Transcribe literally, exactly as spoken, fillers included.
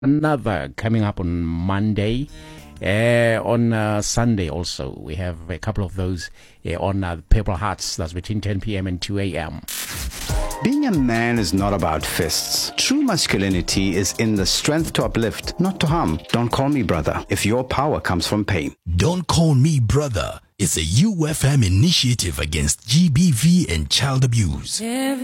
Another coming up on Monday. Uh, on uh, Sunday also, we have a couple of those uh, on uh, Purple Hearts. That's between ten p.m. and two a.m. Being a man is not about fists. True masculinity is in the strength to uplift, not to harm. Don't call me brother if your power comes from pain. Don't Call Me Brother is a U F M initiative against G B V and child abuse.